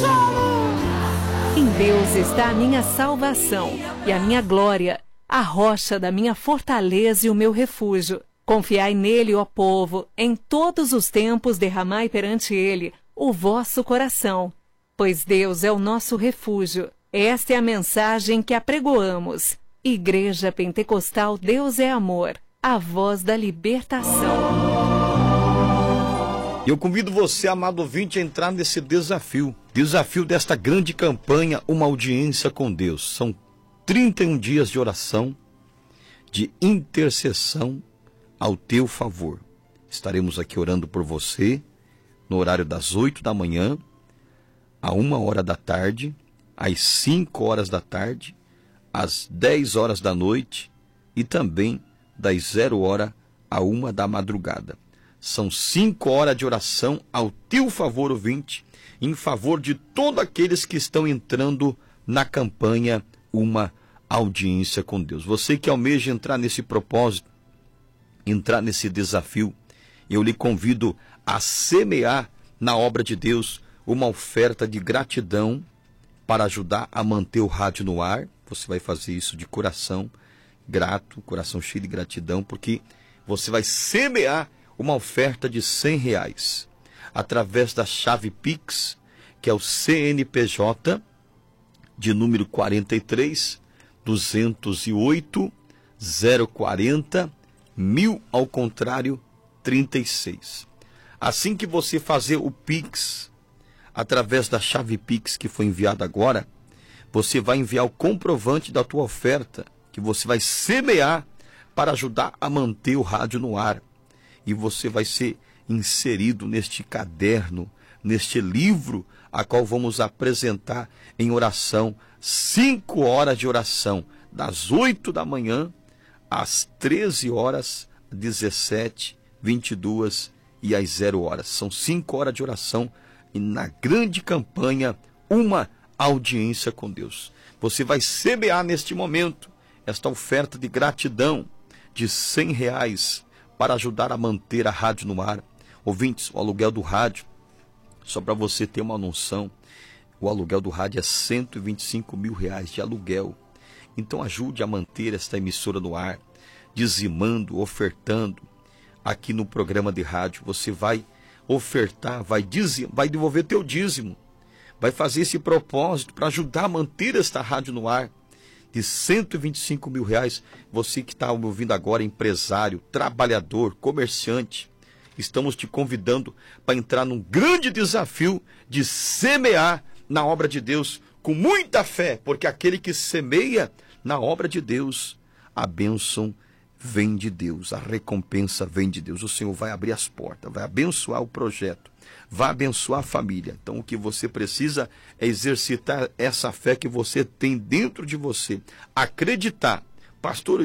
Em Deus está a minha salvação e a minha glória, a rocha da minha fortaleza e o meu refúgio. Confiai nele, ó povo, em todos os tempos derramai perante ele o vosso coração. Pois Deus é o nosso refúgio. Esta é a mensagem que apregoamos. Igreja Pentecostal Deus é Amor, a voz da libertação. Eu convido você, amado ouvinte, a entrar nesse desafio desta grande campanha, uma audiência com Deus. São 31 dias de oração, de intercessão ao teu favor. Estaremos aqui orando por você no horário das 8 da manhã, à 1 da tarde, às 5 horas da tarde, às 10 horas da noite e também das 0 à 1 da madrugada. São 5 horas de oração ao teu favor, ouvinte, em favor de todos aqueles que estão entrando na campanha Uma Audiência com Deus. Você que almeja entrar nesse propósito, entrar nesse desafio, eu lhe convido a semear na obra de Deus uma oferta de gratidão para ajudar a manter o rádio no ar. Você vai fazer isso de coração grato, coração cheio de gratidão, porque você vai semear uma oferta de R$100 através da chave Pix, que é o CNPJ de número 43 208 040 1000 ao contrário 36. Assim que você fazer o Pix através da chave Pix que foi enviada agora, você vai enviar o comprovante da tua oferta, que você vai semear para ajudar a manter o rádio no ar. E você vai ser inserido neste caderno, neste livro, a qual vamos apresentar em oração, 5 horas de oração, das 8 da manhã às 13 horas, 17, 22 e às 0 horas. São 5 horas de oração e na grande campanha, Uma Audiência com Deus. Você vai semear neste momento esta oferta de gratidão de R$100 para ajudar a manter a rádio no ar. Ouvintes, o aluguel do rádio, só para você ter uma noção, o aluguel do rádio é R$125 mil de aluguel. Então ajude a manter esta emissora no ar, dizimando, ofertando. Aqui no programa de rádio você vai ofertar, vai devolver teu dízimo, vai fazer esse propósito para ajudar a manter esta rádio no ar. De R$125 mil, você que está me ouvindo agora, empresário, trabalhador, comerciante, estamos te convidando para entrar num grande desafio de semear na obra de Deus com muita fé, porque aquele que semeia na obra de Deus, a bênção vem de Deus, a recompensa vem de Deus. O Senhor vai abrir as portas, vai abençoar o projeto, vai abençoar a família. Então o que você precisa é exercitar essa fé que você tem dentro de você. Acreditar. Pastor,